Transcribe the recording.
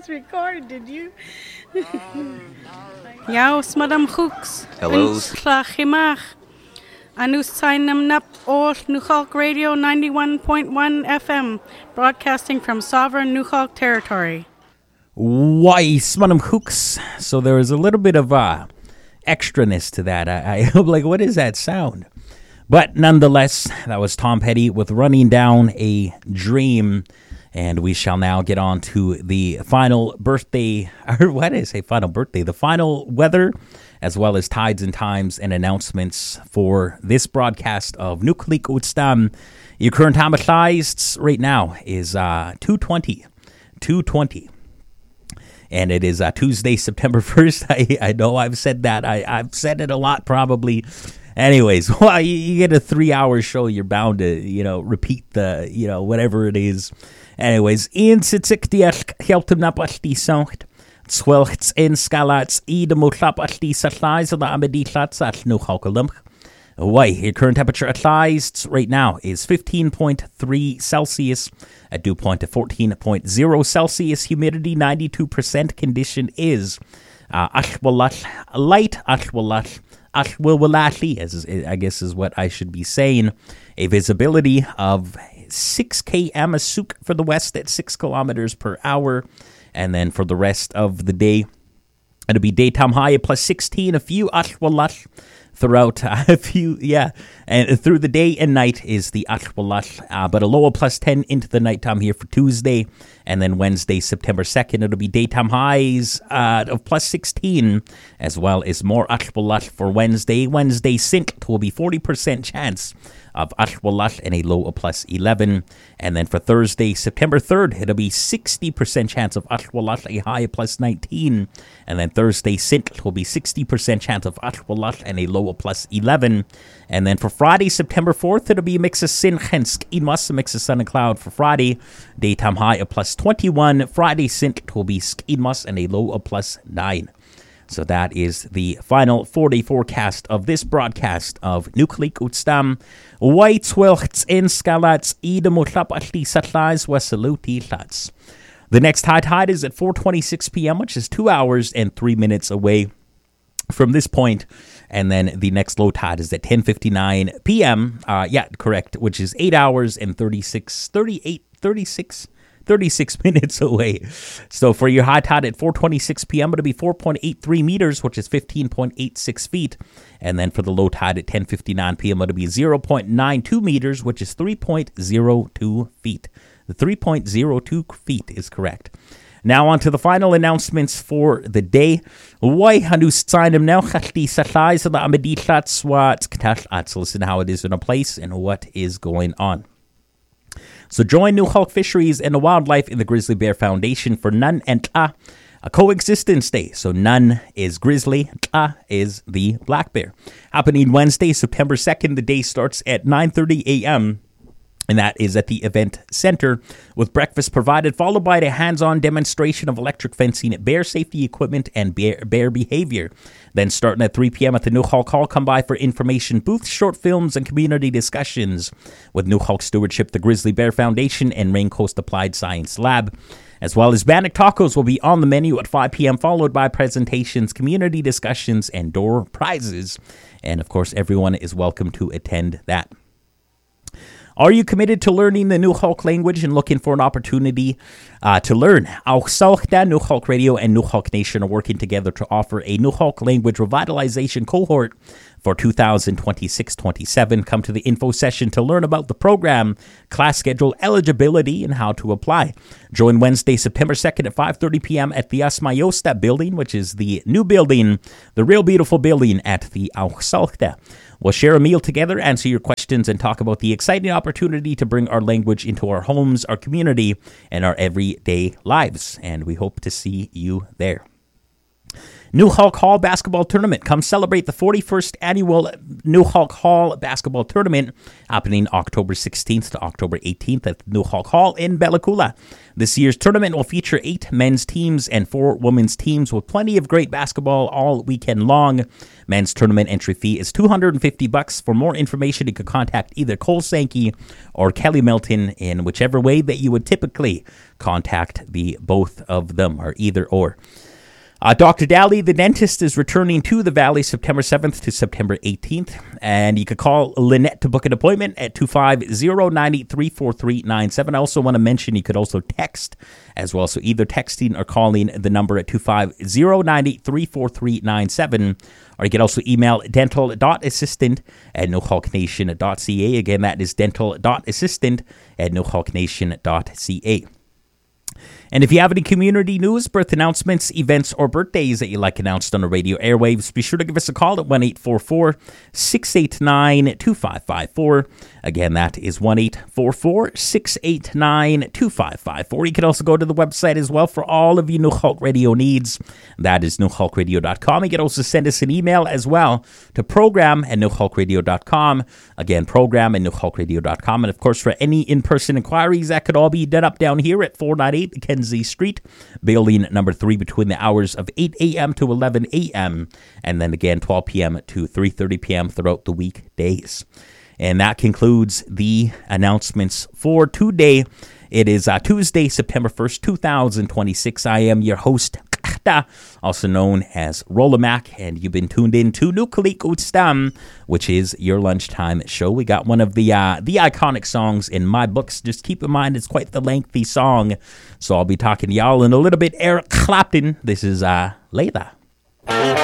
press record, did you? Yaus, Madam Hooks. Hello. Anus Sainam Nap Ol Nuxalk Radio 91.1 FM, broadcasting from sovereign Nuxalk territory. Why, Madam Hooks. So there is a little bit of extraness to that. I hope, like, what is that sound? But nonetheless, that was Tom Petty with Running Down a Dream. And we shall now get on to the final birthday, or what is a final birthday? The final weather, as well as tides and times and announcements for this broadcast of Nuklik Utstam. Your current time of size right now is 2:20. And it is Tuesday, September 1st. I know I've said that. I've said it a lot probably. Anyways, well, you get a 3-hour show. You're bound to, repeat the, whatever it is. Anyways, in Sitsiktiask helped na pasti songt. Swelts in scalats e de motlap asti satlais of the amedisats at no halkalum. Why, your current temperature at lies right now is 15.3 Celsius, at dew point to 14.0 Celsius, humidity 92%, condition is ashwalat, light ashwalat, ashwawalati, as I guess is what I should be saying. A visibility of 6 km suk for the west at 6 kilometers per hour. And then for the rest of the day, it'll be daytime high at plus 16, a few ashwalat throughout and through the day and night is the ashwalat, but a low of plus 10 into the nighttime here for Tuesday. And then Wednesday, September 2nd, it'll be daytime highs of plus 16, as well as more ashwalat for Wednesday. Wednesday, Sint will be 40% chance of ashwalat and a low of plus 11. And then for Thursday, September 3rd, it'll be 60% chance of ashwalat, a high of plus 19. And then Thursday, Sint will be 60% chance of ashwalat and a low of plus 11. And then for Friday, September 4th, it'll be a mix of Sin Hensk, Inwas, a mix of sun and cloud for Friday. Daytime high of plus 21. Friday, Sint will be Skidmas and a low of plus 9. So that is the final 4-day forecast of this broadcast of Nuklik Utstam. White Swelts in Scalats, Edamutlap Atli Satlais, Wesaluti Lats. The next high tide is at 4:26 p.m., which is 2 hours and 3 minutes away from this point. And then the next low tide is at 10:59 p.m. Correct, which is 8 hours and 36 minutes away. So for your high tide at 4:26 p.m., it'll be 4.83 meters, which is 15.86 feet. And then for the low tide at 10:59 p.m., it'll be 0.92 meters, which is 3.02 feet. The 3.02 feet is correct. Now on to the final announcements for the day. Let's listen how it is in a place and what is going on. So join Nuxalk Fisheries and the Wildlife in the Grizzly Bear Foundation for Nun and Tla, a coexistence day. So Nun is grizzly, Tla is the black bear. Happening Wednesday, September 2nd. The day starts at 9:30 a.m., and that is at the event center, with breakfast provided, followed by a hands-on demonstration of electric fencing, bear safety equipment, and bear behavior. Then starting at 3 p.m. at the Nuxalk Hall, come by for information booths, short films, and community discussions with Nuxalk Stewardship, the Grizzly Bear Foundation, and Rain Coast Applied Science Lab. As well as Bannock Tacos will be on the menu at 5 p.m., followed by presentations, community discussions, and door prizes. And, of course, everyone is welcome to attend that. Are you committed to learning the Nuxalk language and looking for an opportunity to learn? Nuxalk Radio and Nuxalk Nation are working together to offer a Nuxalk language revitalization cohort for 2026-27. Come to the info session to learn about the program, class schedule, eligibility, and how to apply. Join Wednesday, September 2nd at 5:30 p.m. at the Asmayosta building, which is the new building, the real beautiful building at the Auxalkta. We'll share a meal together, answer your questions, and talk about the exciting opportunity to bring our language into our homes, our community, and our everyday lives. And we hope to see you there. New Hulk Hall Basketball Tournament. Come celebrate the 41st annual New Hulk Hall Basketball Tournament happening October 16th to October 18th at New Hulk Hall in Bella Coola. This year's tournament will feature 8 men's teams and 4 women's teams with plenty of great basketball all weekend long. Men's tournament entry fee is $250. For more information, you can contact either Cole Sankey or Kelly Milton in whichever way that you would typically contact the both of them, or either or. Dr. Daly, the dentist, is returning to the Valley September 7th to September 18th. And you could call Lynette to book an appointment at 250-983-4397. I also want to mention you could also text as well. So either texting or calling the number at 250-983-4397. Or you can also email dental.assistant@nohawknation.ca. Again, that is dental.assistant@nohawknation.ca. And if you have any community news, birth announcements, events, or birthdays that you like announced on the radio airwaves, be sure to give us a call at 1-844-689-2554. Again, that is 1-844-689-2554. You can also go to the website as well for all of your New Hulk Radio needs. That is newhulkradio.com. You can also send us an email as well to program@newhulkradio.com. Again, program@newhulkradio.com. And of course, for any in-person inquiries, that could all be done up down here at 498 Mackenzie Street, building number 3, between the hours of 8 a.m. to 11 a.m. and then again 12 p.m. to 3:30 p.m. throughout the weekdays. And that concludes the announcements for today. It is Tuesday, September 1st, 2026. I am your host, also known as Rolamac, and you've been tuned in to Nukalik Utstam, which is your lunchtime show. We got one of the iconic songs in my books. Just keep in mind, it's quite the lengthy song, so I'll be talking to y'all in a little bit. Eric Clapton. This is Layla.